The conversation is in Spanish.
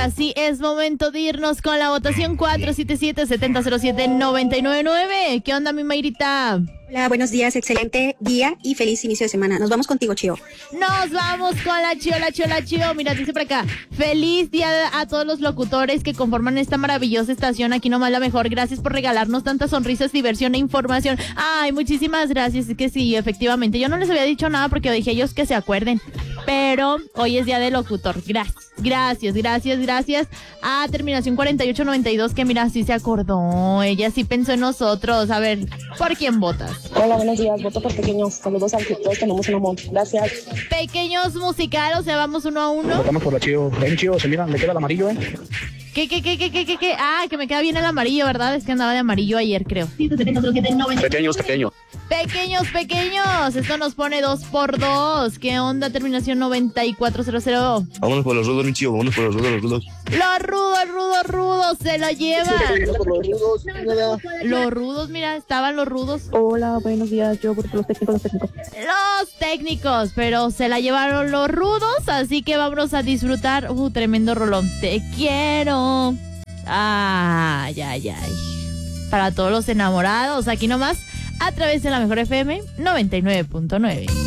ahora sí es momento de irnos con la votación 477-7007-999. ¿Qué onda, mi Mayrita? Hola, buenos días, excelente día y feliz inicio de semana. Nos vamos contigo, Chio. Nos vamos con la Chio. Mira, dice por acá, feliz día a todos los locutores que conforman esta maravillosa estación. Aquí nomás la mejor. Gracias por regalarnos tantas sonrisas, diversión e información. Ay, muchísimas gracias. Es que sí, efectivamente. Yo no les había dicho nada porque dije ellos que se acuerden. Pero hoy es día del locutor. Gracias. A terminación 4892, que mira, sí se acordó. Ella sí pensó en nosotros. A ver, ¿por quién votas? Hola, buenos días. Voto por Pequeños. Saludos al que todos tenemos un amor. Gracias. Pequeños musical, o sea, vamos 1-1. Votamos por la Chio. Ven, Chio, se mira, le queda el amarillo, ¿Qué? Ah, que me queda bien el amarillo, ¿verdad? Es que andaba de amarillo ayer, creo. Pequeños. Pequeños. Esto nos pone 2x2. ¿Qué onda? Terminación 9400. Vámonos por los rudos, mi Chio. Vámonos por los rudos. Los rudos se lo llevan. Los rudos, mira, estaban los rudos. Hola, buenos días. Yo voto por los técnicos. Los técnicos, pero se la llevaron los rudos, así que vámonos a disfrutar. Tremendo rolón. Te quiero. Ay. Para todos los enamorados, aquí nomás, a través de la Mejor FM 99.9.